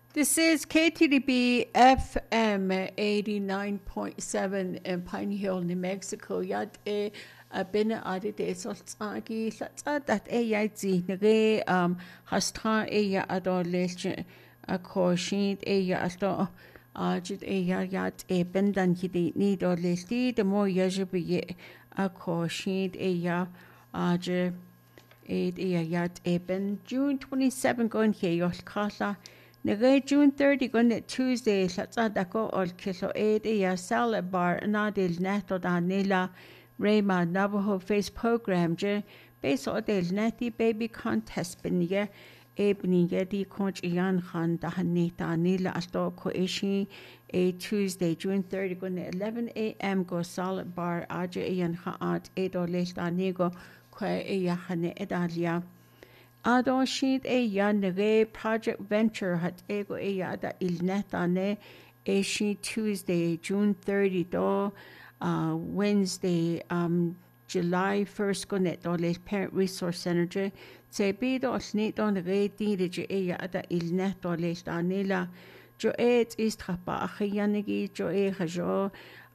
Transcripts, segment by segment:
This is KTDB FM 89.7 in Pine Hill, New Mexico. Yad bin adi de soltsagi that yadzi nage hastra ya adolescent a caution ya asto ajit yad bendan hidi need or lesti the more yajibi a caution ya aj yad ben June 27 going here yol kala. Nagay June 30 gun Tuesday dako ol kilo 8 salad bar nadil neto da nila Rema Navajo face program je beso del neti baby contest binye ebni di conch yan khan da nita nila asto ko ishi a Tuesday June 30 gun 11 a.m. go salad bar aje yan khaat edo lesta nego kwe yahane edalia Ado sheet nage project venture hat ego da ilnetane sheet Tuesday, June 30 do Wednesday, July 1st go net do les parent resource center je se bido snit do nage je da ilnet do les danela jo is trapa achianigi jo hajo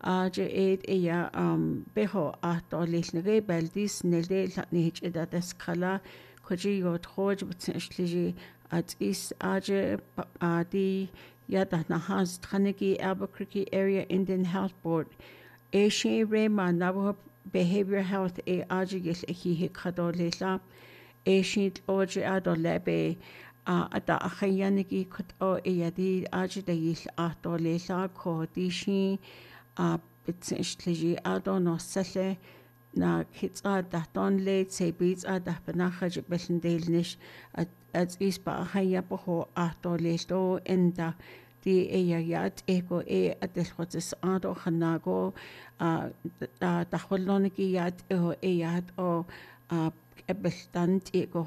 je beho do les nage beldis nelde latnich da skala Koji yo toj potentially at is aje di yada nahas Tranigi Albuquerque Area Indian Health Board. She Rema Navajo Behavior Health aje yel hi kadolesa. She oje adolebe ada achayanigi kut o yadi aje de yil adolesa ko dishi potentially adono sele na kitsa dahton late say beats da panacha beln delnish at is ba haya po ato lesto enda di yat ego at the hotis ado hanago da holoniki yat yat o ebestant ego